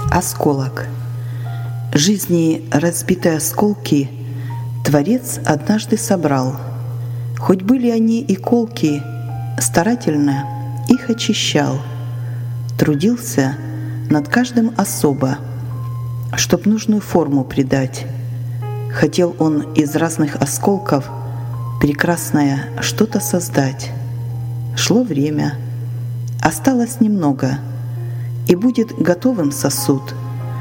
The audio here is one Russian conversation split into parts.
Осколок. Жизни разбитые осколки Творец однажды собрал. Хоть были они и колки, старательно их очищал. Трудился над каждым особо, чтоб нужную форму придать. Хотел он из разных осколков прекрасное что-то создать. Шло время, осталось немного, и будет готовым сосуд.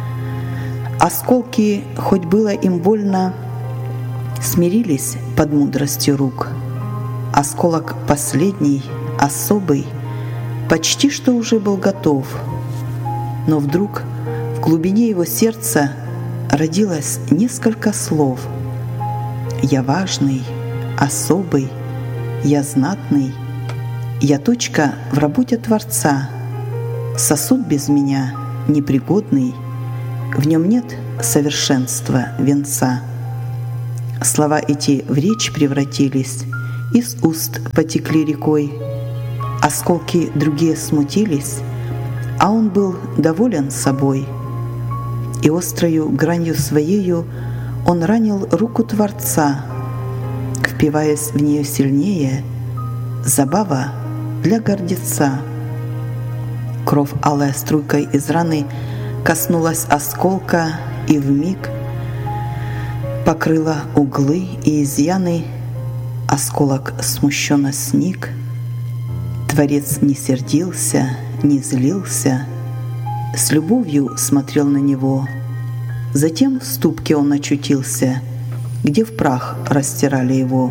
Осколки, хоть было им больно, смирились под мудростью рук. Осколок последний, особый, почти что уже был готов. Но вдруг в глубине его сердца родилось несколько слов. «Я важный, особый, я знатный, я точка в работе Творца, сосуд без меня непригодный, в нем нет совершенства венца». Слова эти в речь превратились, из уст потекли рекой. Осколки другие смутились, а он был доволен собой. И острою гранью своею он ранил руку Творца, впиваясь в нее сильнее, забава для гордеца. Кровь алая струйкой из раны коснулась осколка и вмиг покрыла углы и изъяны. Осколок смущенно сник. Творец не сердился, не злился, с любовью смотрел на него. Затем в ступке он очутился, где в прах растирали его.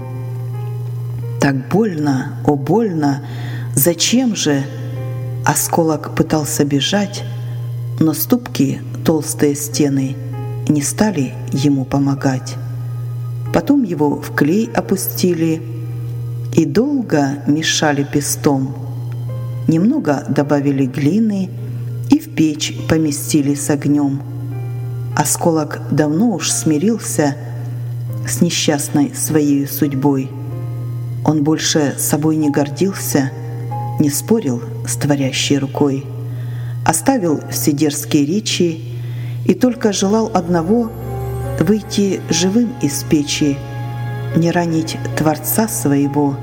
Так больно, о больно, зачем же? Осколок пытался бежать, но ступки, толстые стены, не стали ему помогать. Потом его в клей опустили и долго мешали пестом. Немного добавили глины и в печь поместили с огнем. Осколок давно уж смирился с несчастной своей судьбой. Он больше собой не гордился, не спорил с творящей рукой, оставил все дерзкие речи и только желал одного — выйти живым из печи, не ранить Творца своего.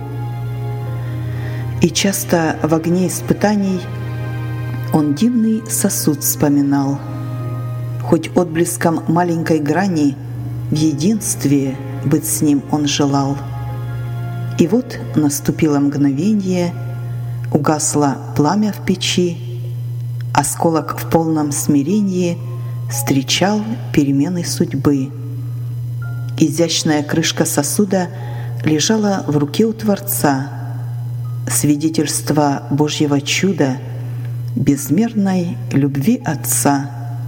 И часто в огне испытаний он дивный сосуд вспоминал, хоть отблеском маленькой грани в единстве быть с ним он желал. И вот наступило мгновенье, угасло пламя в печи, осколок в полном смирении встречал перемены судьбы. Изящная крышка сосуда лежала в руке у Творца, свидетельство Божьего чуда, безмерной любви Отца.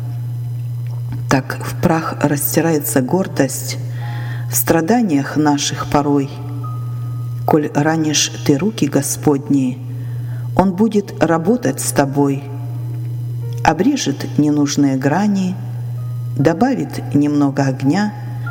Так в прах растирается гордость в страданиях наших порой. Коль ранишь ты руки Господни, Он будет работать с тобой, обрежет ненужные грани, добавит немного огня,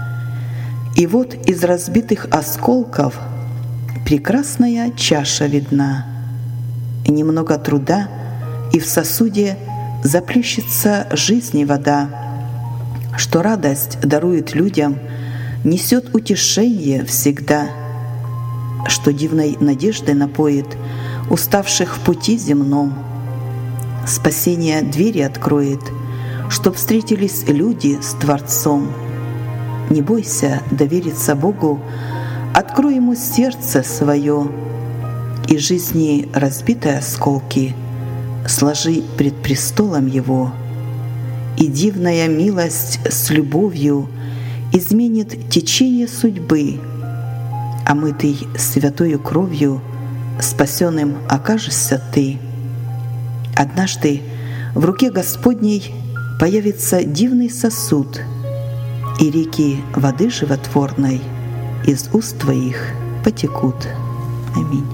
и вот из разбитых осколков прекрасная чаша видна. И немного труда, и в сосуде заплещется жизни вода, что радость дарует людям, несет утешение всегда, что дивной надеждой напоит уставших в пути земном, спасение двери откроет, чтоб встретились люди с Творцом. Не бойся довериться Богу, открой Ему сердце свое, и жизни разбитые осколки сложи пред престолом Его, и дивная милость с любовью изменит течение судьбы, омытый святою кровью спасенным окажешься ты. Однажды в руке Господней появится дивный сосуд, и реки воды животворной из уст твоих потекут. Аминь.